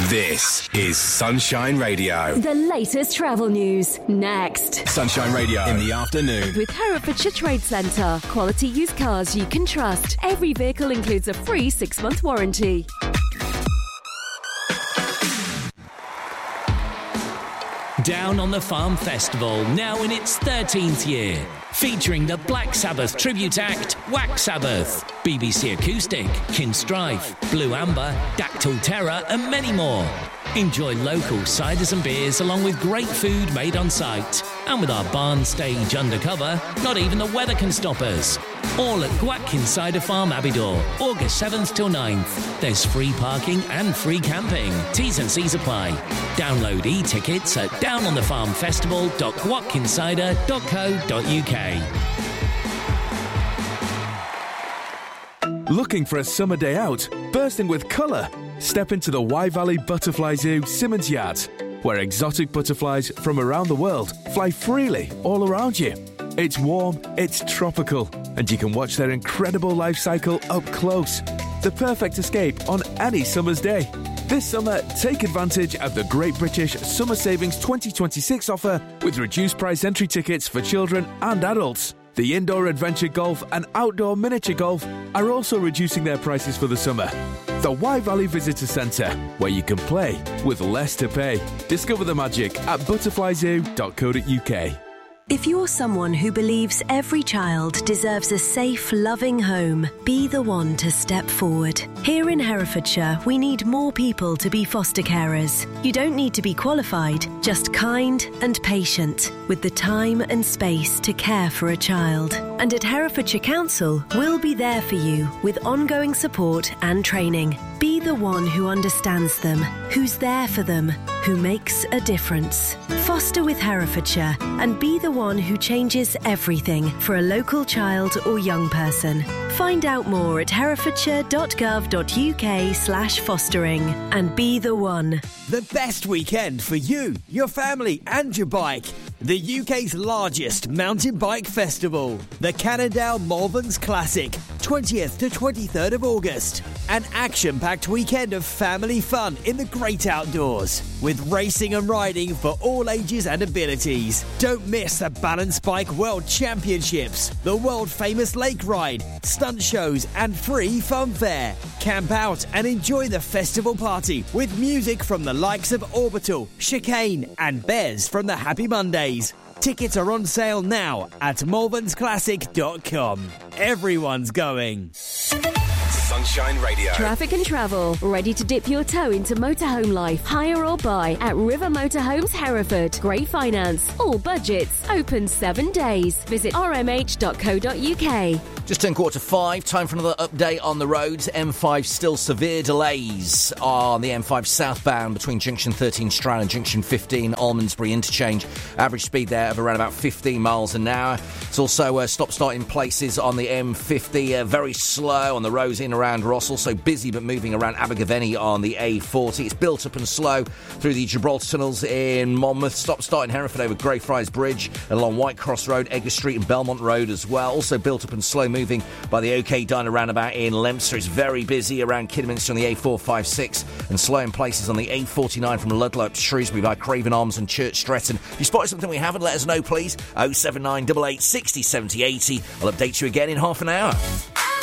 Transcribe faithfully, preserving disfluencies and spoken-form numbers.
This is Sunshine Radio. The latest travel news, next. Sunshine Radio in the afternoon. With Herefordshire Trade Centre. Quality used cars you can trust. Every vehicle includes a free six-month warranty. Down on the Farm Festival, now in its thirteenth year. Featuring the Black Sabbath tribute act, Wax Sabbath, B B C Acoustic, Kinstrife, Blue Amber, Dactyl Terror and many more. Enjoy local ciders and beers along with great food made on site. And with our barn stage undercover, not even the weather can stop us. All at Gwatkin Cider Farm, Abbeydoor, August seventh till ninth. There's free parking and free camping. T's and C's apply. Download e-tickets at down on the farm festival dot gwatkin cider dot co dot uk. Looking for a summer day out, bursting with colour? Step into the Wye Valley Butterfly Zoo, Simmons Yard, where exotic butterflies from around the world fly freely all around you. It's warm, it's tropical, and you can watch their incredible life cycle up close. The perfect escape on any summer's day. This summer, take advantage of the Great British Summer Savings twenty twenty-six offer with reduced price entry tickets for children and adults. The indoor adventure golf and outdoor miniature golf are also reducing their prices for the summer. The Wye Valley Visitor Centre, where you can play with less to pay. Discover the magic at butterfly zoo dot co dot uk. If you're someone who believes every child deserves a safe, loving home, be the one to step forward. Here in Herefordshire, we need more people to be foster carers. You don't need to be qualified, just kind and patient, with the time and space to care for a child. And at Herefordshire Council, we'll be there for you with ongoing support and training. Be the one who understands them, who's there for them, who makes a difference. Foster with Herefordshire and be the one who changes everything for a local child or young person. Find out more at herefordshire dot gov dot uk slash fostering and be the one. The best weekend for you, your family and your bike. The U K's largest mountain bike festival, the Cannondale Malverns Classic, twentieth to twenty-third of August. An action-packed weekend of family fun in the great outdoors, with racing and riding for all ages and abilities. Don't miss the Balance Bike World Championships, the world-famous lake ride, stunt shows and free fun fair. Camp out and enjoy the festival party with music from the likes of Orbital, Chicane and Bez from the Happy Mondays. Tickets are on sale now at malverns classic dot com. Everyone's going. Sunshine Radio. Traffic and travel. Ready to dip your toe into motorhome life? Hire or buy at River Motorhomes Hereford. Great finance. All budgets. Open seven days. Visit r m h dot co dot uk. Just turned quarter to five. Time for another update on the roads. M five still severe delays on the M five southbound between Junction thirteen Stroud and Junction fifteen Almondsbury interchange. Average speed there of around about fifteen miles an hour. It's also uh, stop-start in places on the M fifty. Uh, very slow on the roads in around Ross. Also busy but moving around Abergavenny on the A forty. It's built up and slow through the Gibraltar tunnels in Monmouth. Stop-start in Hereford over Greyfriars Bridge along Whitecross Road, Edgar Street and Belmont Road as well. Also built up and slow moving by the OK Diner roundabout in Leominster. It's very busy around Kidderminster on the A four fifty-six and slow in places on the A forty-nine from Ludlow to Shrewsbury by Craven Arms and Church Stretton. If you spotted something we haven't, let us know please. oh seven nine eight eight, sixty, seventy, eighty. I'll update you again in half an hour.